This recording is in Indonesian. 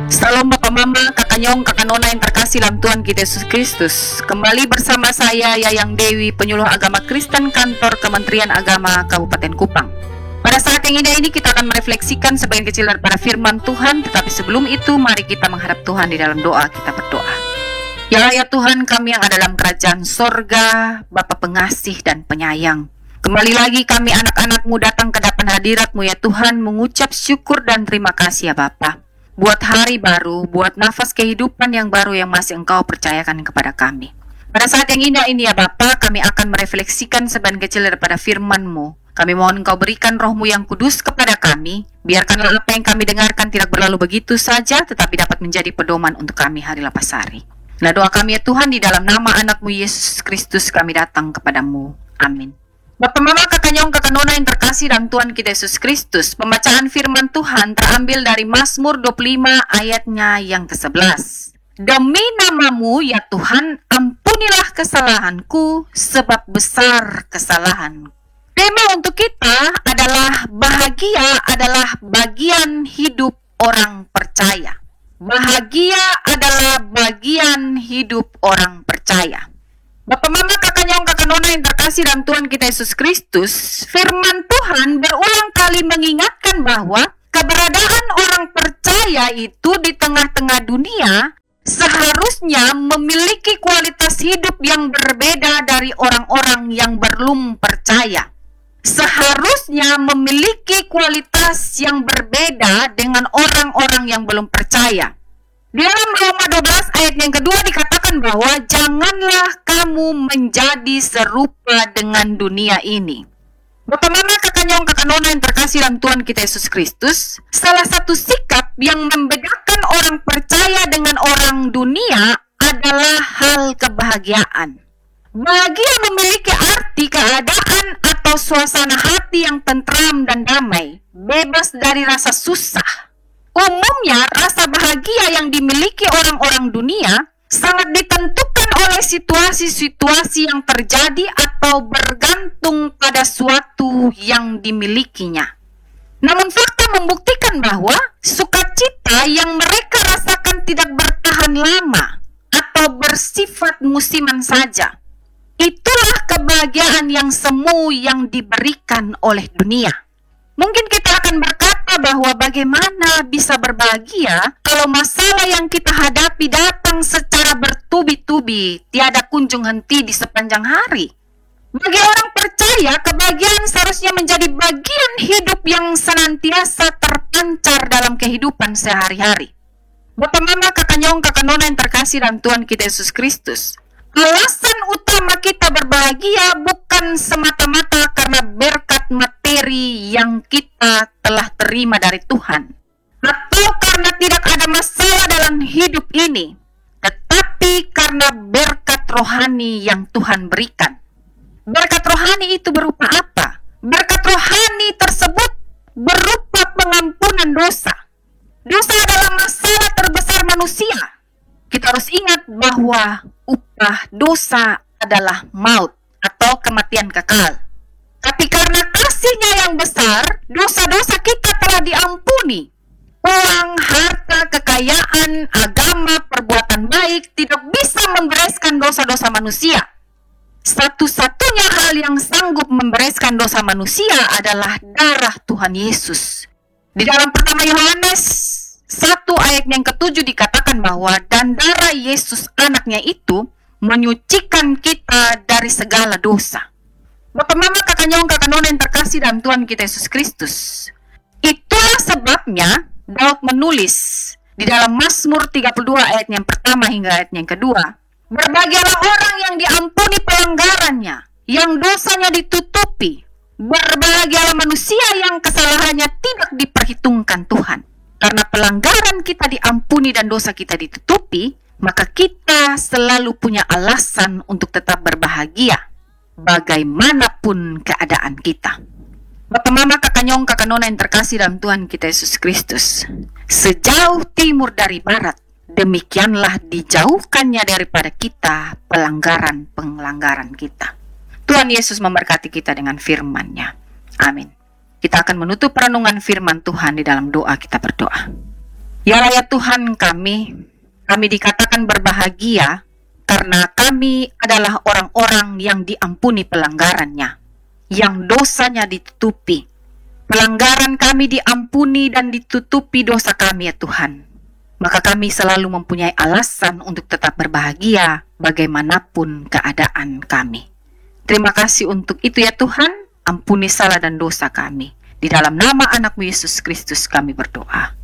Salam Bapak Mama, Kakak Nyong, Kakak Nona yang terkasih dalam Tuhan kita Yesus Kristus. Kembali bersama saya Yayang Dewi, penyuluh agama Kristen kantor Kementerian Agama Kabupaten Kupang. Pada saat yang indah ini kita akan merefleksikan sebagian kecil daripada firman Tuhan. Tetapi sebelum itu mari kita menghadap Tuhan di dalam doa. Kita berdoa. Ya Tuhan kami yang ada dalam kerajaan sorga, Bapa pengasih dan penyayang, kembali lagi kami anak-anak-Mu datang ke hadapan hadirat-Mu ya Tuhan, mengucap syukur dan terima kasih ya Bapa, buat hari baru, buat nafas kehidupan yang baru yang masih Engkau percayakan kepada kami. Pada saat yang indah ini ya Bapa, kami akan merefleksikan sebagian kecil daripada firman-Mu. Kami mohon Engkau berikan Roh-Mu yang kudus kepada kami. Biarkanlah apa yang kami dengarkan tidak berlalu begitu saja, tetapi dapat menjadi pedoman untuk kami hari lepas hari. Nah doa kami ya Tuhan, di dalam nama anak-Mu Yesus Kristus kami datang kepadamu. Amin. Bapak Mama, Kakak Nyong, Kakak Nona yang terkasih dalam Tuhan kita Yesus Kristus, pembacaan firman Tuhan terambil dari Mazmur 25 ayatnya yang ke-11. Demi nama-Mu ya Tuhan, ampunilah kesalahanku, sebab besar kesalahanku. Tema untuk kita adalah bahagia adalah bagian hidup orang percaya. Bahagia adalah bagian hidup orang percaya. Bapak Mama, Kakak Nyong, Kakak Nona yang terkasih dalam Tuhan kita Yesus Kristus, firman Tuhan berulang kali mengingatkan bahwa keberadaan orang percaya itu di tengah-tengah dunia seharusnya memiliki kualitas hidup yang berbeda dari orang-orang yang belum percaya. Seharusnya memiliki kualitas yang berbeda dengan orang-orang yang belum percaya. Di dalam Roma 12 ayat yang kedua dikatakan bahwa janganlah kamu menjadi serupa dengan dunia ini. Bapak Mama, Kakak Nyong, Kakak Nona yang terkasih dalam Tuhan kita Yesus Kristus, salah satu sikap yang membedakan orang percaya dengan orang dunia adalah hal kebahagiaan. Bahagia memiliki arti keadaan atau suasana hati yang tentram dan damai, bebas dari rasa susah. Umumnya, rasa bahagia yang dimiliki orang-orang dunia sangat ditentukan oleh situasi-situasi yang terjadi atau bergantung pada suatu yang dimilikinya. Namun fakta membuktikan bahwa sukacita yang mereka rasakan tidak bertahan lama atau bersifat musiman saja. Itulah kebahagiaan yang semu yang diberikan oleh dunia. Mungkin kita akan berkata bahwa bagaimana bisa berbahagia kalau masalah yang kita hadapi datang secara bertubi-tubi, tiada kunjung henti di sepanjang hari. Bagi orang percaya, kebahagiaan seharusnya menjadi bagian hidup yang senantiasa terpancar dalam kehidupan sehari-hari. Bapak Mama, Kakak Nyong, Kakak Nona yang terkasih dalam Tuhan kita Yesus Kristus, alasan utama kita berbahagia bukan semata-mata karena berkat materi yang kita telah terima dari Tuhan, atau karena tidak ada masalah dalam hidup ini, tetapi karena berkat rohani yang Tuhan berikan. Berkat rohani itu berupa apa? Berkat rohani tersebut berupa pengampunan dosa. Dosa adalah masalah terbesar manusia. Kita harus ingat bahwa upah dosa adalah maut atau kematian kekal. Tapi karena kasih-Nya yang besar, dosa-dosa kita telah diampuni. Uang, harta, kekayaan, agama, perbuatan baik tidak bisa membereskan dosa-dosa manusia. Satu-satunya hal yang sanggup membereskan dosa manusia adalah darah Tuhan Yesus. Di dalam pertama Yohanes 1 ayat yang ke-7 dikatakan bahwa dan darah Yesus anaknya itu menyucikan kita dari segala dosa. Bapak Mama, Kakak Nyong, Kakak Nona yang terkasih dalam Tuhan kita Yesus Kristus, itulah sebabnya Daud menulis di dalam Mazmur 32 ayat yang pertama hingga ayat yang kedua, berbahagialah orang yang diampuni pelanggarannya, yang dosanya ditutupi. Berbahagialah manusia yang kesalahannya tidak diperhitungkan Tuhan. Karena pelanggaran kita diampuni dan dosa kita ditutupi, maka kita selalu punya alasan untuk tetap berbahagia, bagaimanapun keadaan kita. Bapak Mama, Kakak Nyong, Kakak Nona yang terkasih dalam Tuhan kita Yesus Kristus, sejauh timur dari barat, demikianlah dijauhkannya daripada kita pelanggaran-pelanggaran kita. Tuhan Yesus memberkati kita dengan firman-Nya. Amin. Kita akan menutup perenungan firman Tuhan di dalam doa. Kita berdoa. Ya Tuhan kami dikatakan berbahagia karena kami adalah orang-orang yang diampuni pelanggarannya, yang dosanya ditutupi. Pelanggaran kami diampuni dan ditutupi dosa kami ya Tuhan. Maka kami selalu mempunyai alasan untuk tetap berbahagia bagaimanapun keadaan kami. Terima kasih untuk itu ya Tuhan, ampuni salah dan dosa kami. Di dalam nama anak-Mu Yesus Kristus kami berdoa.